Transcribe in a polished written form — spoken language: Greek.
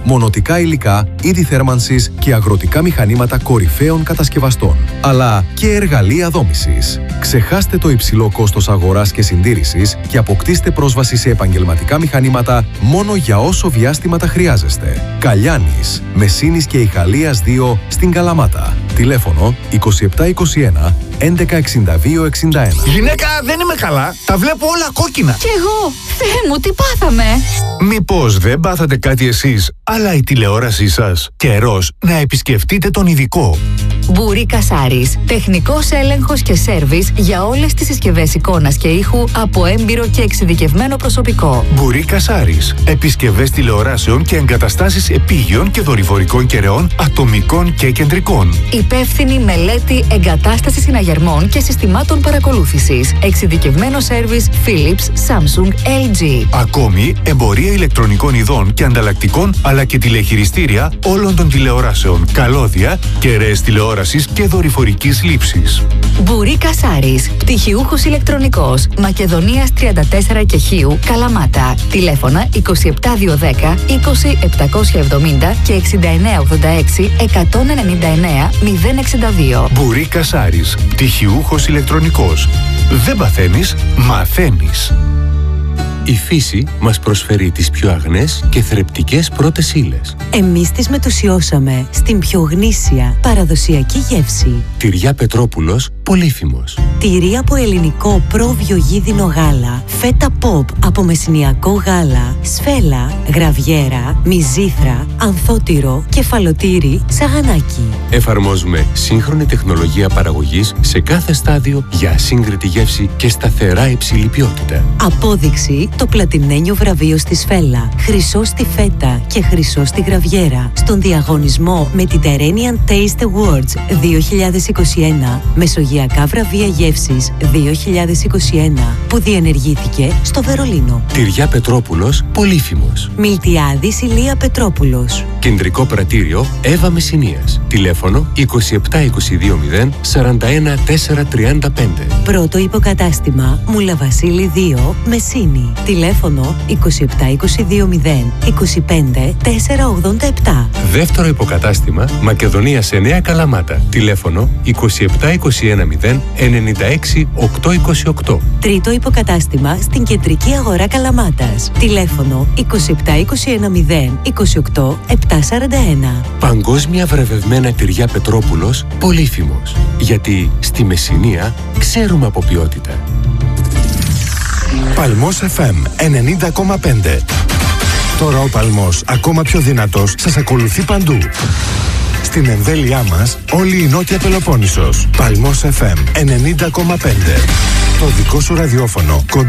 μονοτικά υλικά, είδη θέρμανσης και αγροτικά μηχανήματα κορυφαίων κατασκευαστών, αλλά και εργαλεία δόμησης. Ξεχάστε το υψηλό κόστος αγοράς και συντήρησης και αποκτήστε πρόσβαση σε επαγγελματικά μηχανήματα μόνο για όσο διάστημα τα χρειάζεστε. Καλιάνης, Μεσίνης και Ιχαλίας 2 στην Καλαμάτα. Τηλέφωνο 2721 116261. Γυναίκα, δεν είμαι καλά. Τα βλέπω όλα κόκκινα. Κι εγώ. Θεέ μου, τι πάθαμε. Μήπως δεν πάθατε κάτι εσείς, αλλά η τηλεόρασή σας? Καιρός να επισκεφτείτε τον ειδικό. Μπουρί Κασάρης. Τεχνικός έλεγχος και σέρβις για όλες τις συσκευές εικόνας και ήχου από έμπειρο και εξειδικευμένο προσωπικό. Μπουρί Κασάρης. Επισκευές τηλεοράσεων και εγκαταστάσεις επίγειων και δορυφορικών κεραιών, ατομικών και κεντρικών. Υπεύθυνη μελέτη εγκατάσταση συναγερμών και συστημάτων παρακολούθησης. Εξειδικευμένο σέρβις Philips, Samsung, LG. Ακόμη, εμπορία ηλεκτρονικών ειδών και ανταλλακτικών, αλλά και τηλεχειριστήρια όλων των τηλεοράσεων, καλώδια, κεραίες τηλεόρασης και δορυφορικής λήψης. Μπουρί Κασάρης. Πτυχιούχος ηλεκτρονικός. Μακεδονίας 34 και Χίου, Καλαμάτα. Τηλέφωνα 27210 20770 και 6986 199 062. Μπουρί Κασάρης. Πτυχιούχος ηλεκτρονικός. Δεν παθαίνεις, μαθαίνεις. Η φύση μας προσφέρει τις πιο αγνές και θρεπτικές πρώτες ύλες. Εμείς τις μετουσιώσαμε στην πιο γνήσια παραδοσιακή γεύση. Τυριά Πετρόπουλος, Πολύφημος. Τυρί από ελληνικό προβιογίδινο γάλα, φέτα ποπ από μεσηνιακό γάλα, σφέλα, γραβιέρα, μυζήθρα, ανθότυρο, κεφαλοτήρι, σαγανάκι. Εφαρμόζουμε σύγχρονη τεχνολογία παραγωγής σε κάθε στάδιο για ασύγκριτη γεύση και σταθερά υψηλή ποιότητα. Απόδειξη το πλατινένιο βραβείο στη σφέλα, χρυσό στη φέτα και χρυσό στη γραβιέρα στον διαγωνισμό με την Terrenian Taste Awards 2021, Μεσογειακά βραβεία γεύσης 2021, που διενεργήθηκε στο Βερολίνο. Τυριά Πετρόπουλος, Πολύφημος. Μιλτιάδης Ηλία Πετρόπουλος. Κεντρικό πρατήριο Εύα Μεσσηνίας. Τηλέφωνο 27220 41 435. Πρώτο υποκατάστημα Μουλαβασίλη 2, Μεσσίνη. Τηλέφωνο 27220 25 487. Δεύτερο υποκατάστημα Μακεδονίας 9 Καλαμάτα. Τηλέφωνο 27210 96 828. Τρίτο υποκατάστημα στην κεντρική αγορά Καλαμάτας. Τηλέφωνο 27210 28 741. Παγκόσμια βραβευμένα τυριά Πετρόπουλος, Πολύφημος. Γιατί στη Μεσσηνία ξέρουμε από ποιότητα. Παλμός FM 90,5. Τώρα ο Παλμός, ακόμα πιο δυνατός, σας ακολουθεί παντού. Στην εμβέλειά μας, όλη η Νότια Πελοπόννησος. Παλμός FM 90,5. Το δικό σου ραδιόφωνο, κοντά